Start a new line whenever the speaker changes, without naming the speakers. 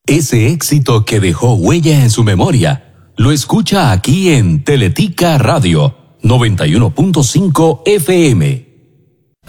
Ese éxito que dejó huella en su memoria, lo escucha aquí en Teletica Radio 91.5 FM.